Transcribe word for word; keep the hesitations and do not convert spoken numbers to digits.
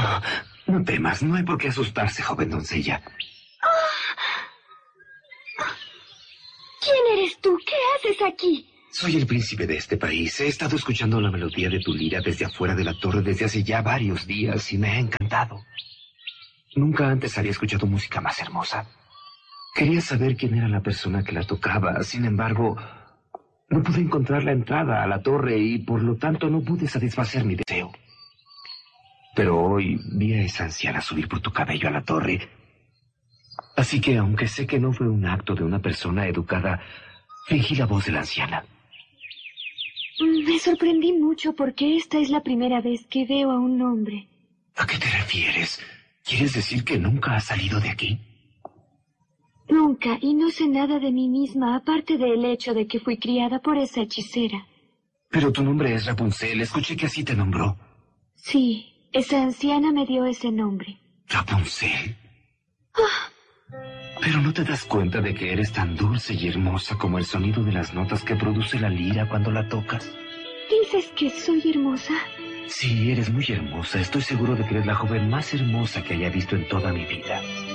Oh, no temas, no hay por qué asustarse, joven doncella. ¿Quién eres tú? ¿Qué haces aquí? Soy el príncipe de este país. He estado escuchando la melodía de tu lira desde afuera de la torre desde hace ya varios días y me ha encantado. Nunca antes había escuchado música más hermosa. Quería saber quién era la persona que la tocaba. Sin embargo, no pude encontrar la entrada a la torre y por lo tanto no pude satisfacer mi deseo. Pero hoy vi a esa anciana subir por tu cabello a la torre. Así que, aunque sé que no fue un acto de una persona educada, fingí la voz de la anciana. Me sorprendí mucho porque esta es la primera vez que veo a un hombre. ¿A qué te refieres? ¿Quieres decir que nunca has salido de aquí? Nunca, y no sé nada de mí misma, aparte del hecho de que fui criada por esa hechicera. Pero tu nombre es Rapunzel. Escuché que así te nombró. Sí, esa anciana me dio ese nombre. ¿Rapunzel? ¡Ah! Pero ¿no te das cuenta de que eres tan dulce y hermosa como el sonido de las notas que produce la lira cuando la tocas? ¿Dices que soy hermosa? Sí, eres muy hermosa. Estoy seguro de que eres la joven más hermosa que haya visto en toda mi vida.